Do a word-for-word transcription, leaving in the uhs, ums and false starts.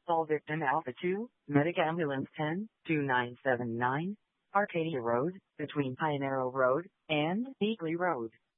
Solvicton Alpha two, Medic Ambulance ten, two nine seven nine, Arcadia Road, between Pioneer Road and Beakley Road.